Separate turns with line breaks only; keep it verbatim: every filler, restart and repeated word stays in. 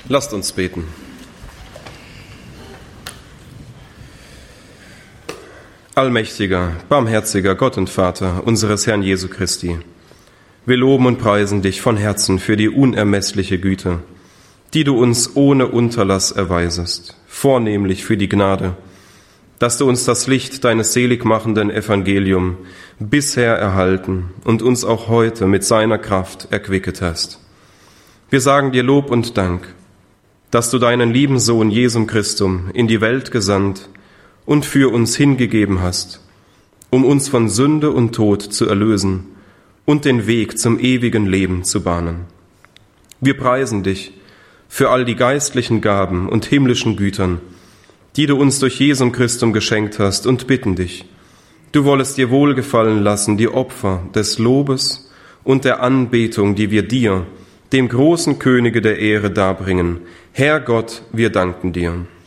Lasst uns beten. Allmächtiger, barmherziger Gott und Vater unseres Herrn Jesu Christi, wir loben und preisen dich von Herzen für die unermessliche Güte, die du uns ohne Unterlass erweisest, vornehmlich für die Gnade, dass du uns das Licht deines seligmachenden Evangelium bisher erhalten und uns auch heute mit seiner Kraft erquicket hast. Wir sagen dir Lob und Dank, dass du deinen lieben Sohn Jesum Christum in die Welt gesandt und für uns hingegeben hast, um uns von Sünde und Tod zu erlösen und den Weg zum ewigen Leben zu bahnen. Wir preisen dich für all die geistlichen Gaben und himmlischen Gütern, die du uns durch Jesum Christum geschenkt hast, und bitten dich, du wollest dir wohlgefallen lassen die Opfer des Lobes und der Anbetung, die wir dir, dem großen Könige der Ehre, darbringen. Herr Gott, wir danken dir.